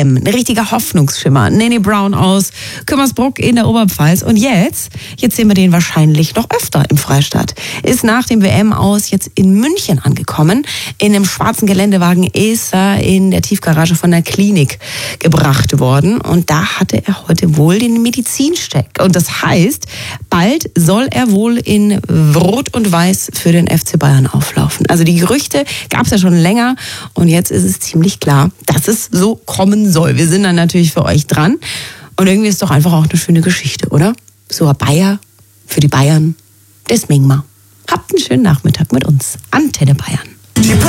WM. Ein richtiger Hoffnungsschimmer. Nene Brown aus Kümmersbruck in der Oberpfalz. Und jetzt sehen wir den wahrscheinlich noch öfter im Freistaat. Ist nach dem WM-Aus jetzt in München angekommen. In einem schwarzen Geländewagen ist er in der Tiefgarage von der Klinik gebracht worden. Und da hatte er heute wohl den Medizincheck. Und das heißt, bald soll er wohl in Rot und Weiß für den FC Bayern auflaufen. Also die Gerüchte gab es ja schon länger und jetzt ist es ziemlich klar, dass es so kommen soll. Wir sind dann natürlich für euch dran und irgendwie ist doch einfach auch eine schöne Geschichte, oder? So ein Bayer für die Bayern, das Mingma. Habt einen schönen Nachmittag mit uns. Antenne Bayern.